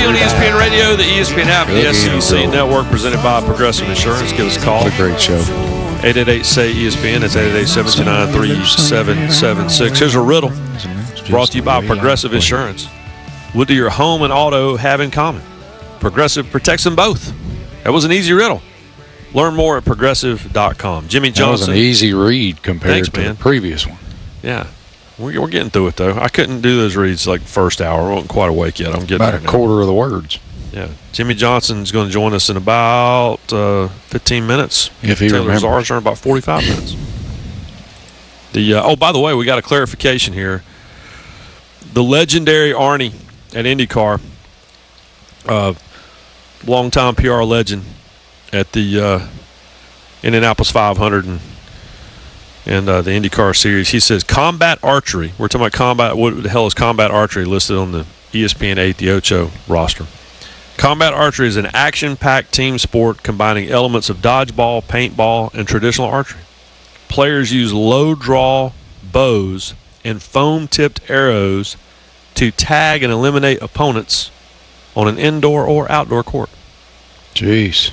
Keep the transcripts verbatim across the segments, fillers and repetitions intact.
C on E S P N Radio, the E S P N app, the S E C Network, presented by Progressive Insurance. Give us a call. What a great show. eight eight eight, S A Y, E S P N. It's eight eight eight, seven two nine, three seven seven six. Here's a riddle brought to you by Progressive Insurance. What do your home and auto have in common? Progressive protects them both. That was an easy riddle. Learn more at progressive dot com. Jimmy Johnson. That was an easy read compared Thanks, to man. the previous one. Yeah. We're, we're getting through it, though. I couldn't do those reads like first hour. I wasn't quite awake yet. I'm getting about there a now. quarter of the words. Yeah. Jimmy Johnson's going to join us in about uh, fifteen minutes. If he Taylor remembers. Zarz in about forty-five minutes. The uh, oh, by the way, we got a clarification here. The legendary Arnie at IndyCar, uh, longtime P R legend at the uh, Indianapolis five hundred and, and uh, the IndyCar series. He says combat archery. We're talking about combat. What the hell is combat archery listed on the E S P N eight, the Ocho roster? Combat archery is an action-packed team sport combining elements of dodgeball, paintball, and traditional archery. Players use low-draw bows and foam-tipped arrows to tag and eliminate opponents on an indoor or outdoor court. Jeez.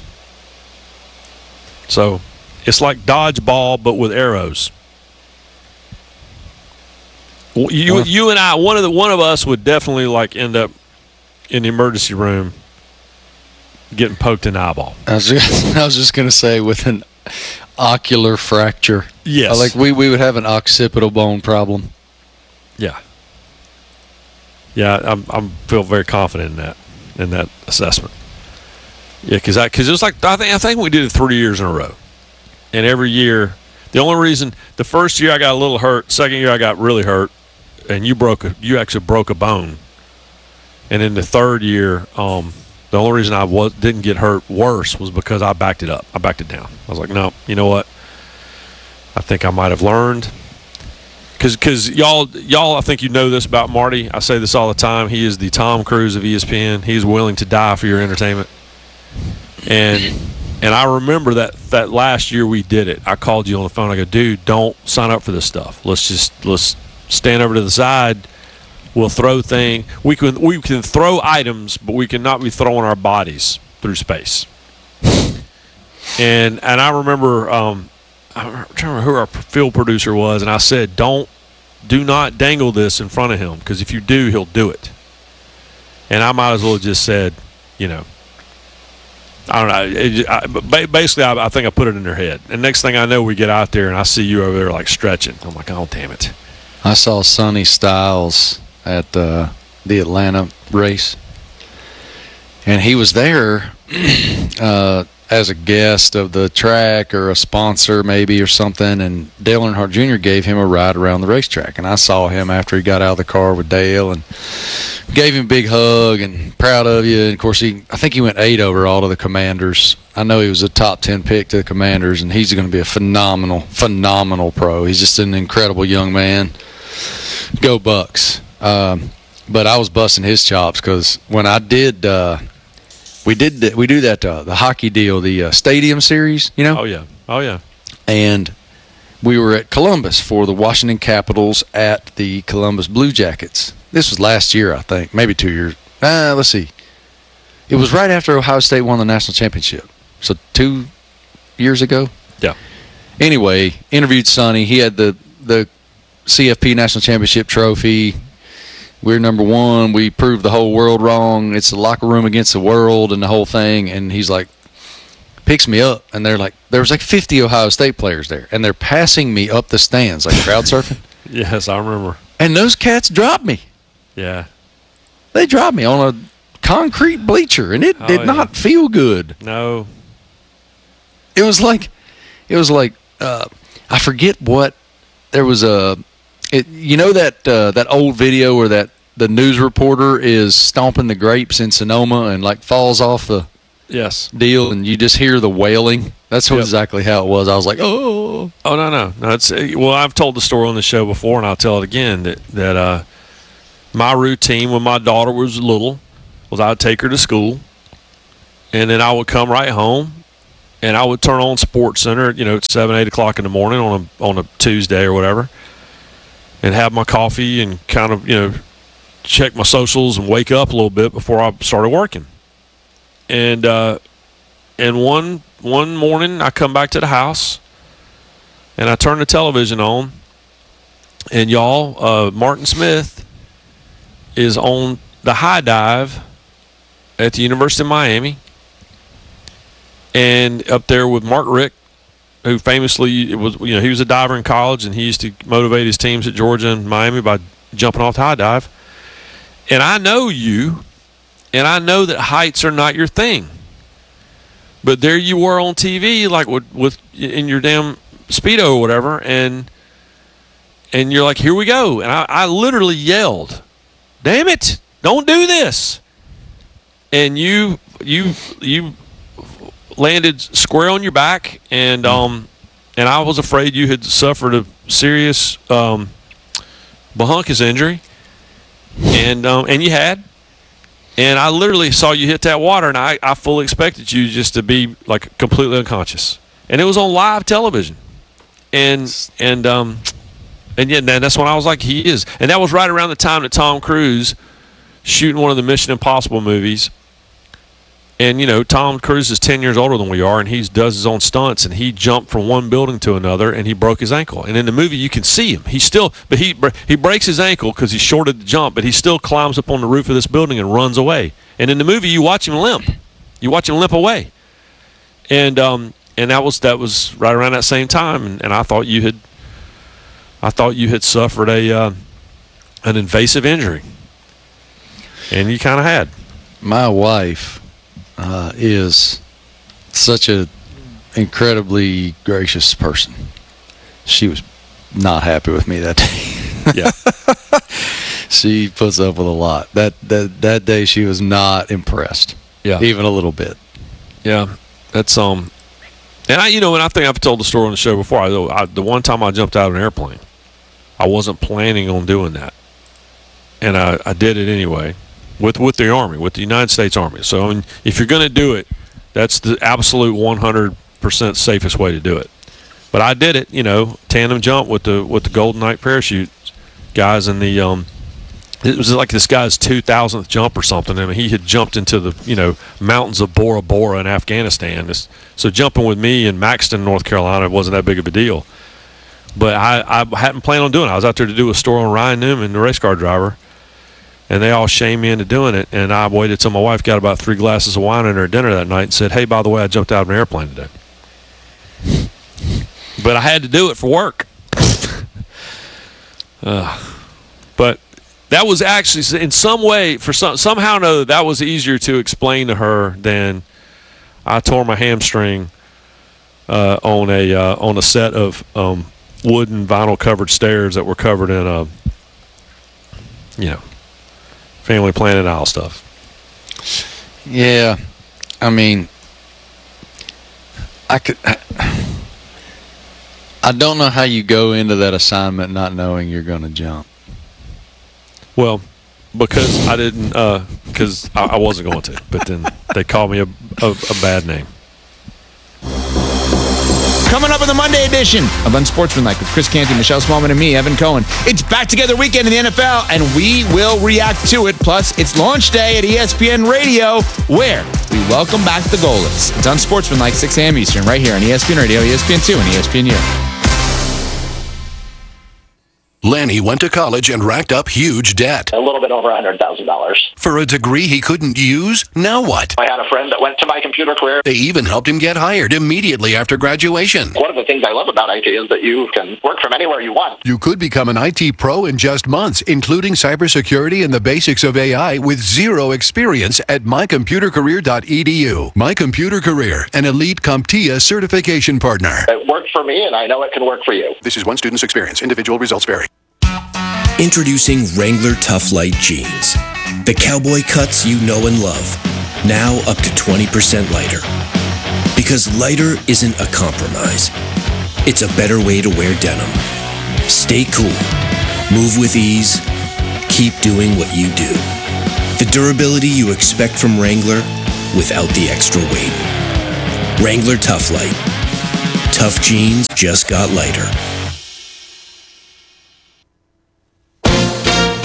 So it's like dodgeball, but with arrows. You, Well, you and I, one of the one of us would definitely like end up in the emergency room getting poked in the eyeball. I was just, I was just going to say with an ocular fracture. Yes. Uh, Like we, we would have an occipital bone problem. Yeah. Yeah, I'm I'm feel very confident in that in that assessment. Yeah, because I because it was like I think I think we did it three years in a row, and every year the only reason the first year I got a little hurt, second year I got really hurt, and you broke a you actually broke a bone, and in the third year, um, the only reason I was didn't get hurt worse was because I backed it up. I backed it down. I was like, no, you know what? I think I might have learned. Because because y'all, y'all, I think you know this about Marty. I say this all the time. He is the Tom Cruise of E S P N. He's willing to die for your entertainment. And and I remember that, that last year we did it. I called you on the phone. I go, dude, don't sign up for this stuff. Let's just let's stand over to the side. We'll throw things. We can we can throw items, but we cannot be throwing our bodies through space. And and I remember. Um, I'm trying to remember who our field producer was, and I said, don't, do not dangle this in front of him, because if you do, he'll do it. And I might as well have just said, you know, I don't know. It, I, but basically, I, I think I put it in their head. And next thing I know, we get out there, and I see you over there, like, stretching. I'm like, oh, damn it. I saw Sonny Styles at uh, the Atlanta race, and he was there uh, as a guest of the track or a sponsor maybe or something, and Dale Earnhardt Junior gave him a ride around the racetrack, and I saw him after he got out of the car with Dale and gave him a big hug and proud of you. And of course, he I think he went eight overall to the Commanders. I know he was a top ten pick to the Commanders, and he's going to be a phenomenal, phenomenal pro. He's just an incredible young man. Go Bucks. Um, but I was busting his chops because when I did uh, – We did the, we do that uh, the hockey deal, the uh, stadium series, you know. Oh yeah, oh yeah. And we were at Columbus for the Washington Capitals at the Columbus Blue Jackets. This was last year, I think, maybe two years. Uh, let's see. It was right after Ohio State won the national championship, so two years ago. Yeah. Anyway, interviewed Sonny. He had the the C F P national championship trophy. We're number one. We proved the whole world wrong. It's the locker room against the world and the whole thing. And he's like, picks me up, and they're like, there was like fifty Ohio State players there, and they're passing me up the stands like crowd surfing. Yes, I remember. And those cats dropped me. Yeah. They dropped me on a concrete bleacher, and it Oh, did yeah. not feel good. No. It was like, it was like, uh, I forget what, there was a, it, you know that uh, that old video where that the news reporter is stomping the grapes in Sonoma and like falls off the Yes. deal, and you just hear the wailing? That's Yep. exactly how it was. I was like, oh. Oh no no no! It's well, I've told the story on the show before, and I'll tell it again. That that uh, my routine when my daughter was little was I'd take her to school, and then I would come right home, and I would turn on Sports Center, you know, at seven eight o'clock in the morning on a on a Tuesday or whatever, and have my coffee and kind of you know check my socials and wake up a little bit before I started working. And uh, and one one morning I come back to the house and I turn the television on, and y'all, uh, Martin Smith is on the high dive at the University of Miami, and up there with Mark Richt, who famously was, you know, he was a diver in college, and he used to motivate his teams at Georgia and Miami by jumping off the high dive. And I know you, and I know that heights are not your thing. But there you were on T V, like with, with in your damn Speedo or whatever, and and you're like, here we go. And I, I literally yelled, damn it, don't do this. And you you you landed square on your back, and um and I was afraid you had suffered a serious um bronchus injury, and um and you had. And I literally saw you hit that water, and I, I fully expected you just to be like completely unconscious. And it was on live television. And and um and yeah, man, that's when I was like, he is. And that was right around the time that Tom Cruise shooting one of the Mission Impossible movies. And you know, Tom Cruise is ten years older than we are, and he does his own stunts, and he jumped from one building to another, and he broke his ankle. And in the movie, you can see him. He still, but he he breaks his ankle because he shorted the jump, but he still climbs up on the roof of this building and runs away. And in the movie, you watch him limp. You watch him limp away. And um and that was that was right around that same time, and, and I thought you had, I thought you had suffered a uh, an invasive injury, and you kind of had. My wife uh, is such a incredibly gracious person. She was not happy with me that day. Yeah. She puts up with a lot. That that that day she was not impressed. Yeah. Even a little bit. Yeah. That's um and I you know, and I think I've told the story on the show before. I, I the one time I jumped out of an airplane, I wasn't planning on doing that. And I, I did it anyway. With with the Army, with the United States Army. So, I mean, if you're going to do it, that's the absolute one hundred percent safest way to do it. But I did it, you know, tandem jump with the with the Golden Knight parachute guys in the um. It was like this guy's two thousandth jump or something. I mean, he had jumped into the, you know, mountains of Bora Bora in Afghanistan. This, so jumping with me in Maxton, North Carolina, wasn't that big of a deal. But I, I hadn't planned on doing it. I was out there to do a story on Ryan Newman, the race car driver. And they all shamed me into doing it. And I waited till my wife got about three glasses of wine in her dinner that night and said, hey, by the way, I jumped out of an airplane today. But I had to do it for work. uh, but that was actually, in some way, for some somehow or another, that was easier to explain to her than I tore my hamstring uh, on a uh, on a set of um, wooden vinyl covered stairs that were covered in a, you know, family planning aisle stuff. Yeah, I mean, I could. I, I don't know how you go into that assignment not knowing you're going to jump. Well, because I didn't, because uh, I, I wasn't going to. But then they called me a, a, a bad name. Coming up in the Monday edition of Unsportsmanlike with Chris Canty, Michelle Smallman, and me, Evan Cohen. It's Back Together Weekend in the N F L, and we will react to it. Plus, it's launch day at E S P N Radio, where we welcome back the goalless. It's Unsportsmanlike, six a.m. Eastern, right here on E S P N Radio, E S P N two, and E S P N U. Lanny went to college and racked up huge debt. A little bit over one hundred thousand dollars. For a degree he couldn't use? Now what? I had a friend that went to My Computer Career. They even helped him get hired immediately after graduation. One of the things I love about I T is that you can work from anywhere you want. You could become an I T pro in just months, including cybersecurity and the basics of A I with zero experience at my computer career dot e d u. My Computer Career, an elite CompTIA certification partner. It worked for me, and I know it can work for you. This is one student's experience. Individual results vary. Introducing Wrangler Tough Light Jeans. The cowboy cuts you know and love. Now up to twenty percent lighter. Because lighter isn't a compromise. It's a better way to wear denim. Stay cool. Move with ease. Keep doing what you do. The durability you expect from Wrangler without the extra weight. Wrangler Tough Light. Tough jeans just got lighter.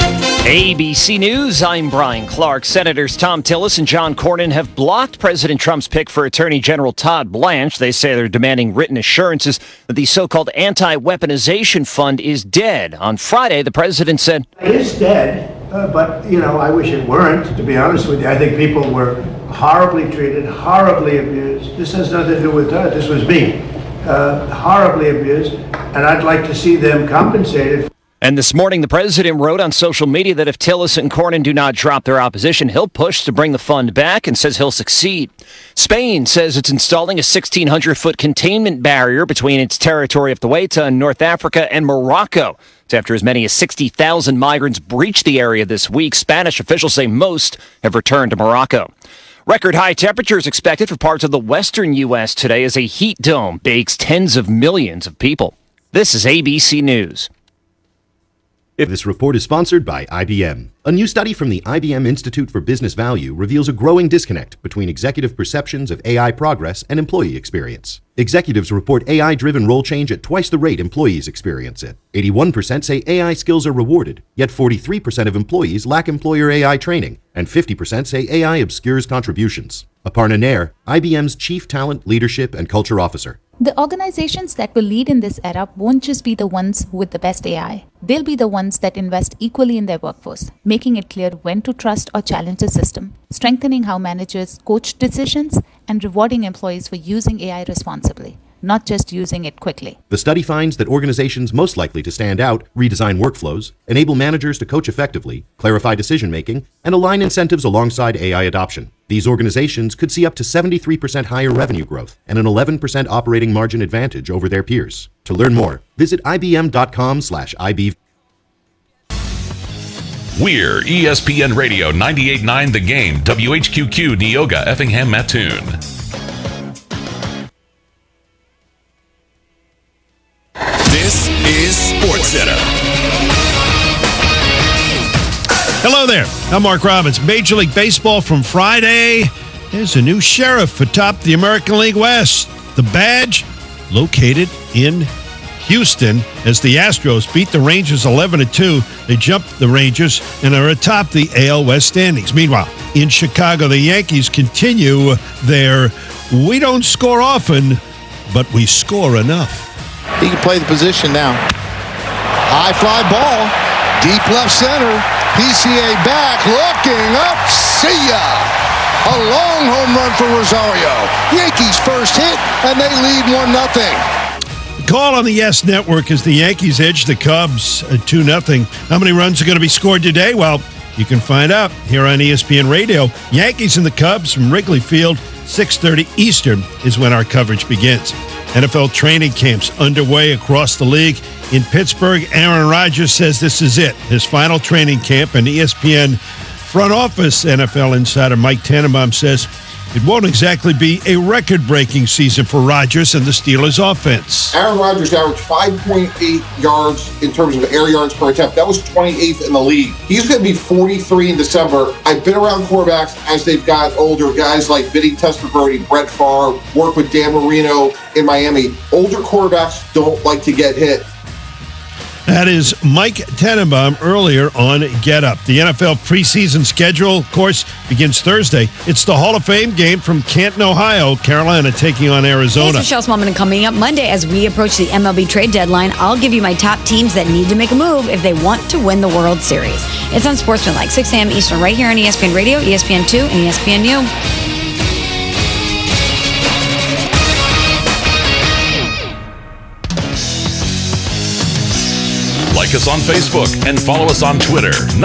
A B C News, I'm Brian Clark. Senators Tom Tillis and John Cornyn have blocked President Trump's pick for Attorney General Todd Blanche. They say they're demanding written assurances that the so-called anti-weaponization fund is dead. On Friday, the president said, It is dead, uh, but, you know, I wish it weren't, to be honest with you. I think people were horribly treated, horribly abused. This has nothing to do with Todd. This was me. Uh, horribly abused, and I'd like to see them compensated. And this morning, the president wrote on social media that if Tillis and Cornyn do not drop their opposition, he'll push to bring the fund back and says he'll succeed. Spain says it's installing a sixteen hundred foot containment barrier between its territory of Ceuta in North Africa and Morocco. It's after as many as sixty thousand migrants breached the area this week. Spanish officials say most have returned to Morocco. Record high temperatures expected for parts of the western U S today as a heat dome bakes tens of millions of people. This is A B C News. This report is sponsored by I B M. A new study from the I B M Institute for Business Value reveals a growing disconnect between executive perceptions of A I progress and employee experience. Executives report A I-driven role change at twice the rate employees experience it. eighty-one percent say A I skills are rewarded, yet forty-three percent of employees lack employer A I training, and fifty percent say A I obscures contributions. Aparna Nair, I B M's Chief Talent, Leadership, and Culture Officer. The organizations that will lead in this era won't just be the ones with the best A I. They'll be the ones that invest equally in their workforce, making it clear when to trust or challenge the system, strengthening how managers coach decisions, and rewarding employees for using A I responsibly, not just using it quickly. The study finds that organizations most likely to stand out redesign workflows, enable managers to coach effectively, clarify decision-making, and align incentives alongside A I adoption. These organizations could see up to seventy-three percent higher revenue growth and an eleven percent operating margin advantage over their peers. To learn more, visit ibm.com slash IB. We're E S P N Radio ninety-eight point nine The Game, W H Q Q, Neoga, Effingham, Mattoon. This is SportsCenter. Hello there. I'm Mark Robbins. Major League Baseball from Friday. There's a new sheriff atop the American League West. The badge located in Houston as the Astros beat the Rangers eleven to two. They jumped the Rangers and are atop the A L West standings. Meanwhile, in Chicago, the Yankees continue their we don't score often, but we score enough. He can play the position now. High fly ball, deep left center. P C A back, looking up, see ya! A long home run for Rosario. Yankees first hit, and they lead one nothing. Call on the Yes Network as the Yankees edge the Cubs at two nothing. How many runs are going to be scored today? Well, you can find out here on E S P N Radio. Yankees and the Cubs from Wrigley Field, six thirty Eastern is when our coverage begins. N F L training camps underway across the league. In Pittsburgh, Aaron Rodgers says this is it, his final training camp, and E S P N front office N F L insider Mike Tannenbaum says it won't exactly be a record-breaking season for Rodgers and the Steelers' offense. Aaron Rodgers averaged five point eight yards in terms of air yards per attempt. That was twenty-eighth in the league. He's going to be forty-three in December. I've been around quarterbacks as they've got older, guys like Vinny Testaverde, Brett Favre, work with Dan Marino in Miami. Older quarterbacks don't like to get hit. That is Mike Tannenbaum earlier on Get Up. The N F L preseason schedule, of course, begins Thursday. It's the Hall of Fame game from Canton, Ohio. Carolina taking on Arizona. Hey, Michelle Smallman, and coming up Monday as we approach the M L B trade deadline, I'll give you my top teams that need to make a move if they want to win the World Series. It's on Sportsmanlike, six a.m. Eastern, right here on E S P N Radio, E S P N two, and E S P N U. Like us on Facebook and follow us on Twitter.